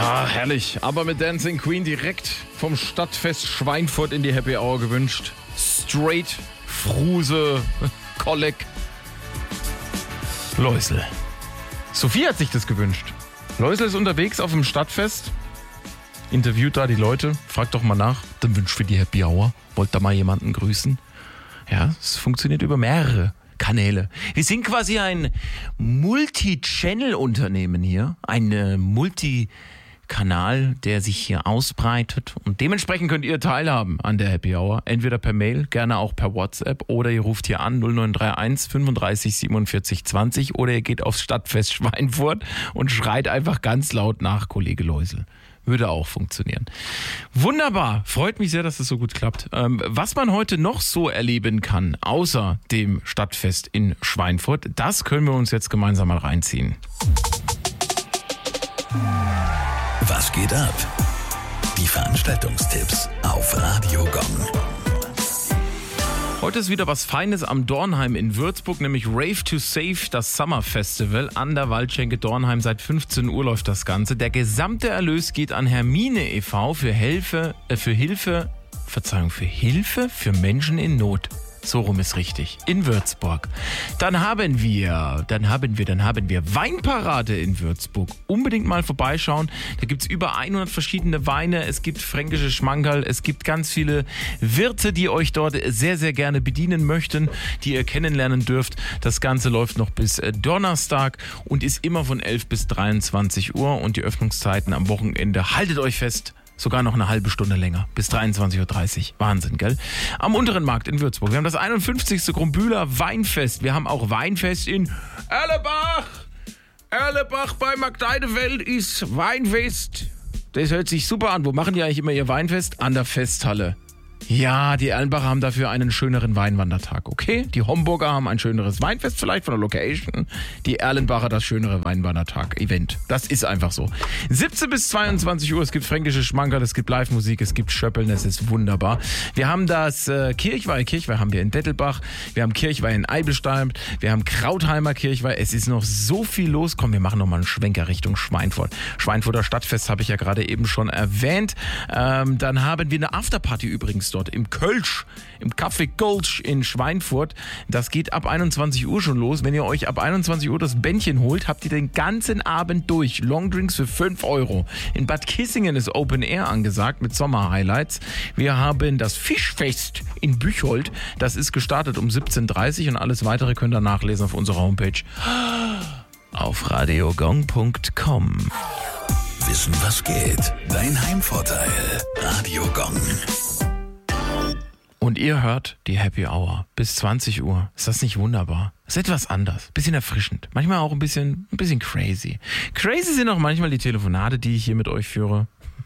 Ah, herrlich. Aber mit Dancing Queen direkt vom Stadtfest Schweinfurt in die Happy Hour gewünscht. Straight, Fruse, Kolleg, Läusel. Sophie hat sich das gewünscht. Läusel ist unterwegs auf dem Stadtfest. Interviewt da die Leute. Fragt doch mal nach. Den Wunsch für die Happy Hour. Wollt da mal jemanden grüßen? Ja, es funktioniert über mehrere Kanäle. Wir sind quasi ein Multi-Channel-Unternehmen hier. Ein Multi-Kanal, der sich hier ausbreitet. Und dementsprechend könnt ihr teilhaben an der Happy Hour. Entweder per Mail, gerne auch per WhatsApp. Oder ihr ruft hier an 0931 35 47 20. Oder ihr geht aufs Stadtfest Schweinfurt und schreit einfach ganz laut nach Kollege Läusel. Würde auch funktionieren. Wunderbar. Freut mich sehr, dass das so gut klappt. Was man heute noch so erleben kann, außer dem Stadtfest in Schweinfurt, das können wir uns jetzt gemeinsam mal reinziehen. Was geht ab? Die Veranstaltungstipps auf Radio Gong. Heute ist wieder was Feines am Dornheim in Würzburg, nämlich Rave to Save, das Summer Festival an der Waldschenke Dornheim. Seit 15 Uhr läuft das Ganze. Der gesamte Erlös geht an Hermine e.V. für Hilfe für Menschen in Not. So rum ist richtig. In Würzburg. Dann haben wir Weinparade in Würzburg. Unbedingt mal vorbeischauen. Da gibt es über 100 verschiedene Weine. Es gibt fränkische Schmankerl. Es gibt ganz viele Wirte, die euch dort sehr, sehr gerne bedienen möchten, die ihr kennenlernen dürft. Das Ganze läuft noch bis Donnerstag und ist immer von 11 bis 23 Uhr. Und die Öffnungszeiten am Wochenende, haltet euch fest, sogar noch eine halbe Stunde länger, bis 23.30 Uhr. Wahnsinn, gell? Am Unteren Markt in Würzburg. Wir haben das 51. Grumbühler Weinfest. Wir haben auch Weinfest in Erlebach. Erlebach bei Magdeinewelt ist Weinfest. Das hört sich super an. Wo machen die eigentlich immer ihr Weinfest? An der Festhalle. Ja, die Erlenbacher haben dafür einen schöneren Weinwandertag, okay? Die Homburger haben ein schöneres Weinfest vielleicht von der Location. Die Erlenbacher das schönere Weinwandertag-Event. Das ist einfach so. 17 bis 22 Uhr, es gibt fränkische Schmankerl, es gibt Live-Musik, es gibt Schöppeln, es ist wunderbar. Wir haben das Kirchweih haben wir in Dettelbach, wir haben Kirchweih in Eibelstein, wir haben Krautheimer Kirchweih. Es ist noch so viel los. Komm, wir machen nochmal einen Schwenker Richtung Schweinfurt. Schweinfurter Stadtfest habe ich ja gerade eben schon erwähnt. Dann haben wir eine Afterparty übrigens dort im Kölsch, im Café Kölsch in Schweinfurt. Das geht ab 21 Uhr schon los. Wenn ihr euch ab 21 Uhr das Bändchen holt, habt ihr den ganzen Abend durch. Longdrinks für 5 Euro. In Bad Kissingen ist Open Air angesagt mit Sommer-Highlights. Wir haben das Fischfest in Büchold. Das ist gestartet um 17.30 Uhr und alles weitere könnt ihr nachlesen auf unserer Homepage auf radiogong.com. Wissen, was geht? Dein Heimvorteil. Radio Gong. Und ihr hört die Happy Hour bis 20 Uhr. Ist das nicht wunderbar? Ist etwas anders, bisschen erfrischend, manchmal auch ein bisschen crazy. Crazy sind auch manchmal die Telefonate, die ich hier mit euch führe.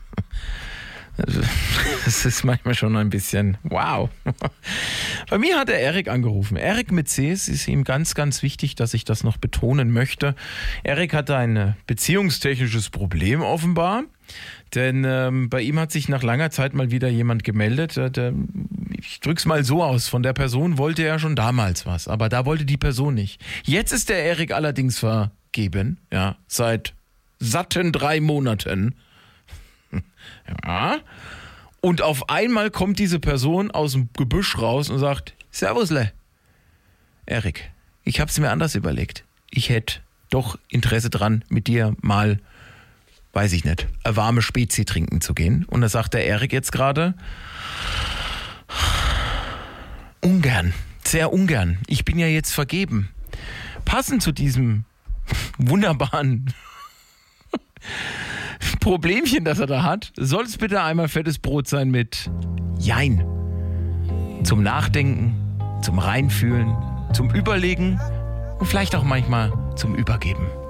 Das ist manchmal schon ein bisschen wow. Bei mir hat der Erik angerufen. Erik mit C, es ist ihm ganz, ganz wichtig, dass ich das noch betonen möchte. Erik hatte ein beziehungstechnisches Problem offenbar. Denn bei ihm hat sich nach langer Zeit mal wieder jemand gemeldet. Ich drück's mal so aus, von der Person wollte er schon damals was, aber da wollte die Person nicht. Jetzt ist der Erik allerdings vergeben, ja, seit satten 3 Monaten. Ja. Und auf einmal kommt diese Person aus dem Gebüsch raus und sagt: Servusle, Erik, ich hab's mir anders überlegt. Ich hätte doch Interesse dran, mit dir mal, weiß ich nicht, eine warme Spezi trinken zu gehen. Und da sagt der Erik jetzt gerade: ungern, sehr ungern. Ich bin ja jetzt vergeben. Passend zu diesem wunderbaren Problemchen, das er da hat, soll es bitte einmal fettes Brot sein mit Jein. Zum Nachdenken, zum Reinfühlen, zum Überlegen und vielleicht auch manchmal zum Übergeben.